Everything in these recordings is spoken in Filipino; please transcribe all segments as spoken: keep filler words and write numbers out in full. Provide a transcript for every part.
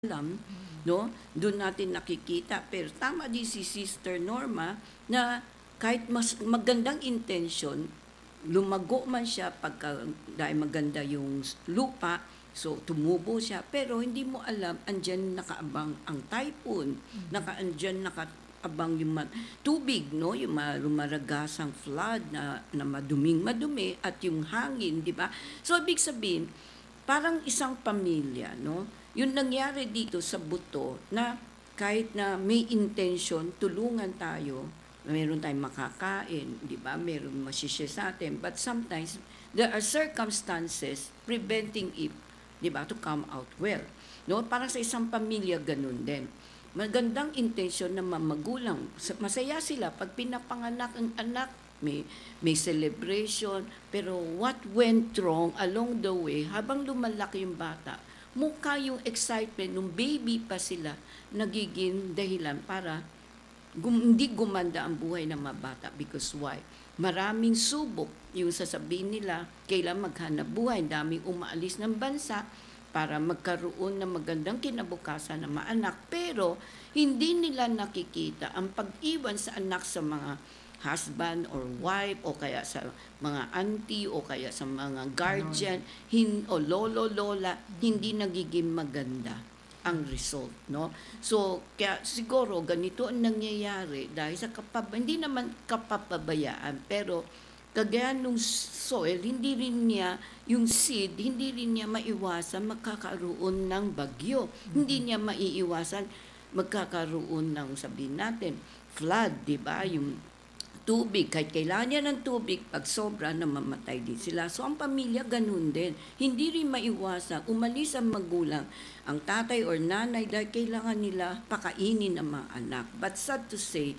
alam, no? Doon natin nakikita. Pero tama din si Sister Norma na kahit mas magandang intention, lumago man siya pagka dahil maganda yung lupa, so tumubo siya, pero hindi mo alam, andyan nakaabang ang typhoon, naka andyan nakaabang yung ma- tubig, no? Yung ma- lumaragasang flood na, na maduming madumi at yung hangin, di ba? So, ibig sabihin, parang isang pamilya, no? Yung nangyari dito sa buto na kahit na may intention, tulungan tayo, meron tayong makakain, di ba? Meron masisya sa atin. But sometimes, there are circumstances preventing it, di ba, to come out well. No? Parang sa isang pamilya, ganun din. Magandang intention ng mga magulang. Masaya sila pag pinapanganak ang anak, may, may celebration, pero what went wrong along the way, habang lumalaki yung bata, mukha yung excitement, nung baby pa sila, nagiging dahilan para gum, hindi gumanda ang buhay ng mga bata. Because why? Maraming subok. Yung sasabihin nila, kailan maghanap buhay, daming umaalis ng bansa para magkaroon ng magandang kinabukasan ng mga anak. Pero hindi nila nakikita ang pag-iwan sa anak sa mga husband or wife o kaya sa mga auntie o kaya sa mga guardian hin, o lolo lola, hindi nagiging maganda ang result, no? So kaya siguro ganito ang nangyayari dahil sa kapab hindi naman kapapabayaan, pero kagaya nung soil, hindi rin niya, yung seed, hindi rin niya maiwasan magkakaroon ng bagyo. Mm-hmm. Hindi niya maiiwasan magkakaroon ng, sabihin natin, flood, di ba? Yung tubig, kahit kailangan niya ng tubig, pag sobra, namamatay din sila. So, ang pamilya, ganun din. Hindi rin maiwasan, umalis ang magulang, ang tatay or nanay, dahil kailangan nila pakainin ang mga anak. But sad to say,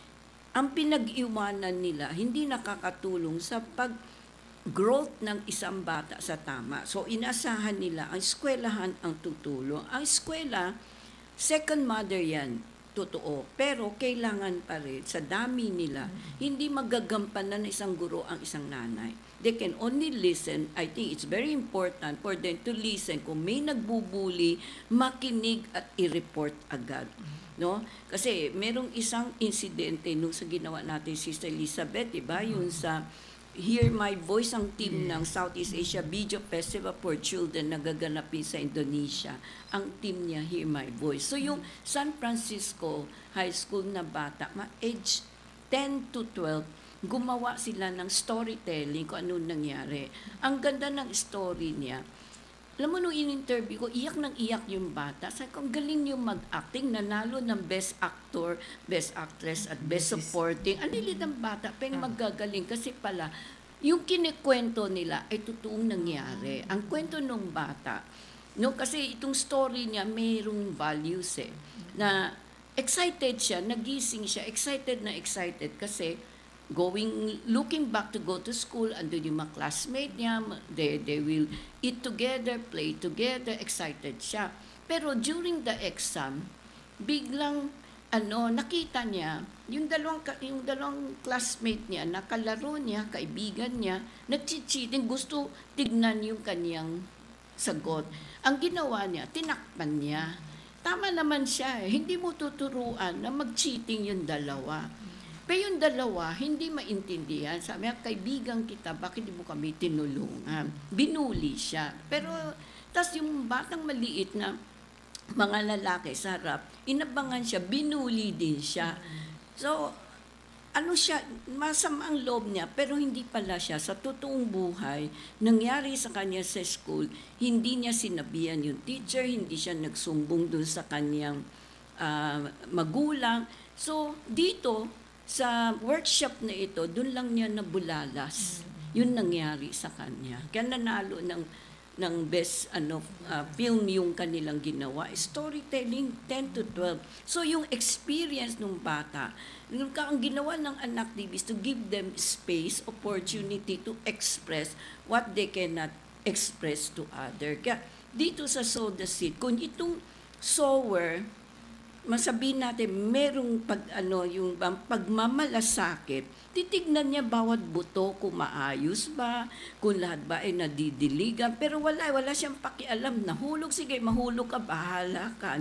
ang pinag-iwanan nila, hindi nakakatulong sa pag growth ng isang bata sa tama. So, inasahan nila, ang eskwelahan ang tutulong. Ang eskwela, second mother yan, totoo. Pero kailangan pa rin, sa dami nila, hindi magagampanan ng isang guro ang isang nanay. They can only listen. I think it's very important for them to listen. Kung may nagbubuli, makinig at i-report agad. No? Kasi merong isang insidente nung sa ginawa natin Sister Elizabeth, diba? Yung sa Hear My Voice, ang team ng Southeast Asia Video Festival for Children na gaganapin sa Indonesia. Ang team niya, Hear My Voice. So yung San Francisco High School na bata, age ten to twelve, gumawa sila ng storytelling kung ano nangyari. Ang ganda ng story niya. Alam mo, nung in-interview ko, iyak ng iyak yung bata. Sabi ko, ang galing yung mag-acting, nanalo ng Best Actor, Best Actress, at Best Supporting. Ang lilit ng bata, pero magagaling kasi pala, yung kinikwento nila ay totoong nangyari. Ang kwento ng bata, no, kasi itong story niya, mayroong values eh, na excited siya, nagising siya, excited na excited kasi going, looking back to go to school, andun yung mga classmate niya, they, they will eat together, play together, excited siya. Pero during the exam, biglang, ano, nakita niya, yung dalawang, yung dalawang classmate niya, nakalaro niya, kaibigan niya, nag-cheating, gusto tignan yung kanyang sagot. Ang ginawa niya, tinakpan niya. Tama naman siya eh. Hindi mo tuturuan na mag-cheating yung dalawa. Pero yung dalawa, hindi maintindihan. Sabi niya, kaibigan kita, bakit di mo kami tinulungan? Binuli siya. Pero, tas yung batang maliit na mga lalaki sa harap, inabangan siya, binuli din siya. So, ano siya, masama ang loob niya, pero hindi pala siya. Sa totoong buhay, nangyari sa kanya sa school, hindi niya sinabihan yung teacher, hindi siya nagsumbong dun sa kanyang uh, magulang. So, dito, sa workshop na ito, doon lang niya nabulalas. Yun nangyari sa kanya. Kaya nanalo ng, ng best ano, uh, film yung kanilang ginawa. Storytelling, ten to twelve. So yung experience ng bata, ang ginawa ng anak D B is to give them space, opportunity to express what they cannot express to other. Kaya dito sa sow the seed, kung itong sower, masabihin natin merong pag ano yung bang pagmamalasakit, titignan niya bawat buto kung maayos ba, kung lahat ba ay nadidiligan, pero wala wala siyang pakialam, nahulog sige mahulog ka bahala ka.